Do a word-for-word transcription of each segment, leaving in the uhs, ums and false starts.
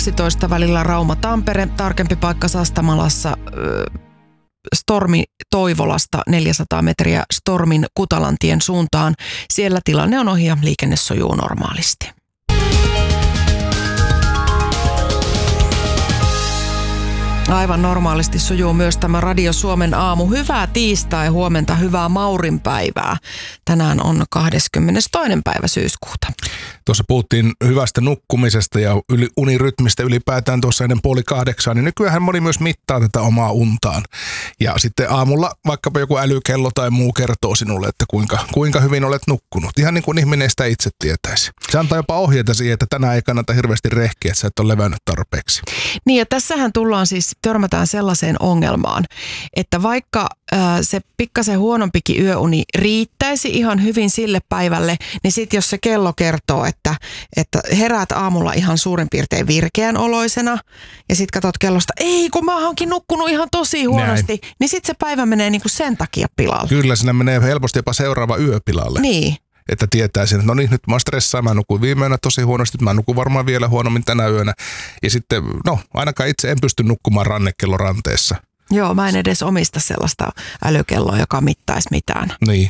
kaksitoista välillä Rauma-Tampere, tarkempi paikka Sastamalassa, Stormi Toivolasta neljäsataa metriä Stormin Kutalantien suuntaan. Siellä tilanne on ohi ja liikenne sujuu normaalisti. Aivan normaalisti sujuu myös tämä Radio Suomen aamu. Hyvää tiistai, huomenta, hyvää Maurinpäivää. Tänään on kahdeskymmenestoinen päivä syyskuuta. Tuossa puhuttiin hyvästä nukkumisesta ja yli, unirytmistä ylipäätään tuossa ennen puoli kahdeksaa, niin nykyään moni myös mittaa tätä omaa untaan. Ja sitten aamulla vaikkapa joku älykello tai muu kertoo sinulle, että kuinka, kuinka hyvin olet nukkunut. Ihan niin kuin ihminen sitä itse tietäisi. Se antaa jopa ohjeita siihen, että tänään ei kannata hirveästi rehkiä, että sä et ole levännyt tarpeeksi. Niin ja tässähän tullaan siis, törmätään sellaiseen ongelmaan, että vaikka äh, se pikkasen huonompikin yöuni riittäisi ihan hyvin sille päivälle, niin sitten jos se kello kertoo, että, että heräät aamulla ihan suurin piirtein virkeän oloisena ja sitten katsot kellosta, ei kun mä oonkin nukkunut ihan tosi huonosti, näin, niin sitten se päivä menee niinku sen takia pilalle. Kyllä, siinä menee helposti jopa seuraava yö pilalle. Niin. Että tietää sen, että no niin, nyt mä stressaan, mä nukuin viime yönä tosi huonosti, mä nukun varmaan vielä huonommin tänä yönä. Ja sitten, no ainakaan itse en pysty nukkumaan rannekello ranteessa. Joo, mä en edes omista sellaista älykelloa, joka mittaisi mitään. Niin.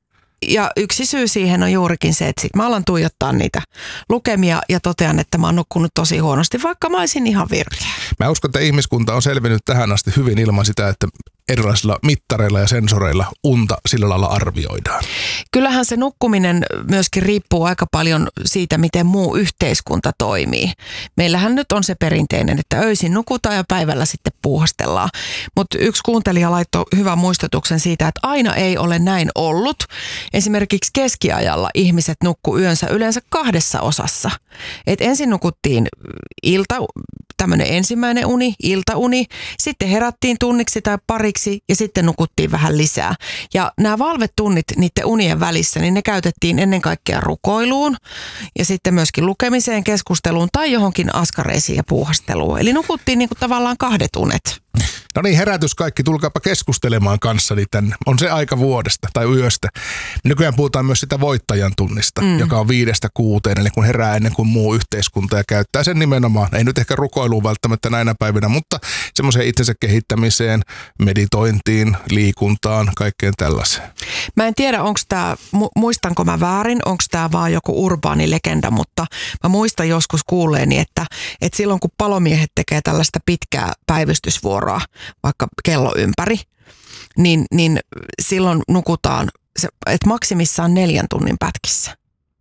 Ja yksi syy siihen on juurikin se, että sit mä alan tuijottaa niitä lukemia ja totean, että mä oon nukkunut tosi huonosti, vaikka mä olisin ihan virkeä. Mä uskon, että ihmiskunta on selvinnyt tähän asti hyvin ilman sitä, että erilaisilla mittareilla ja sensoreilla unta sillä lailla arvioidaan. Kyllähän se nukkuminen myöskin riippuu aika paljon siitä, miten muu yhteiskunta toimii. Meillähän nyt on se perinteinen, että öisin nukutaan ja päivällä sitten puuhastellaan. Mutta yksi kuuntelija laittoi hyvän muistutuksen siitä, että aina ei ole näin ollut. Esimerkiksi keskiajalla ihmiset nukkuu yönsä yleensä kahdessa osassa. Et ensin nukuttiin ilta, tämmöinen ensimmäinen uni, iltauni, sitten herättiin tunniksi tai pariksi ja sitten nukuttiin vähän lisää. Ja nämä valvetunnit niiden unien välissä, niin ne käytettiin ennen kaikkea rukoiluun ja sitten myöskin lukemiseen, keskusteluun tai johonkin askareisiin ja puuhasteluun. Eli nukuttiin niin kuin tavallaan kahdet unet. No niin, herätys kaikki, tulkaapa keskustelemaan kanssani tänne. On se aika vuodesta tai yöstä. Nykyään puhutaan myös sitä voittajan tunnista, mm. joka on viidestä kuuteen, eli kun herää ennen kuin muu yhteiskunta ja käyttää sen nimenomaan, ei nyt ehkä rukoiluun välttämättä näinä päivinä, mutta semmoiseen itsensä kehittämiseen, meditointiin, liikuntaan, kaikkeen tällaiseen. Mä en tiedä, onko tämä, muistanko mä väärin, onko tämä vaan joku urbaani legenda, mutta mä muistan joskus kuulleeni, että, että silloin kun palomiehet tekee tällaista pitkää päivystysvuoroa, vaikka kello ympäri, niin, niin silloin nukutaan, se, että maksimissaan neljän tunnin pätkissä.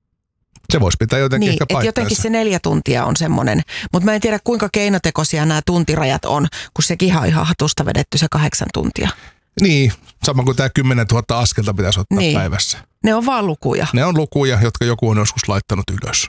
Se voisi pitää jotenkin niin, ehkä paikkaansa. Jotenkin se neljä tuntia on semmoinen, mutta mä en tiedä kuinka keinotekoisia nämä tuntirajat on, kun sekin ihan ihan hatusta vedetty se kahdeksan tuntia. Niin, sama kuin tämä kymmenen tuhatta askelta pitäisi ottaa niin. päivässä. Ne on vaan lukuja. Ne on lukuja, jotka joku on joskus laittanut ylös.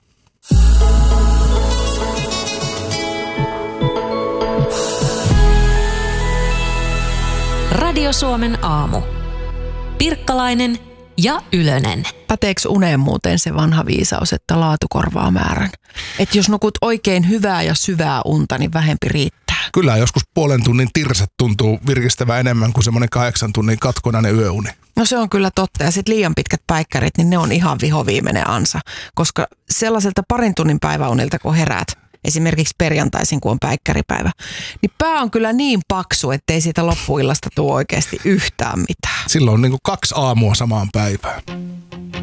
Radio Suomen aamu. Pirkkalainen ja Ylönen. Päteekö uneen muuten se vanha viisaus, että laatu korvaa määrän? Että jos nukut oikein hyvää ja syvää unta, niin vähempi riittää. Kyllä, joskus puolen tunnin tirsat tuntuu virkistävää enemmän kuin semmoinen kahdeksan tunnin katkonainen yöuni. No se on kyllä totta. Ja sitten liian pitkät päikkärit, niin ne on ihan vihoviimeinen ansa. Koska sellaiselta parin tunnin päiväunilta, kun heräät, esimerkiksi perjantaisin, kun on päikkäripäivä, niin pää on kyllä niin paksu, ettei siitä loppuillasta tule oikeasti yhtään mitään. Silloin on niin kuin kaksi aamua samaan päivään.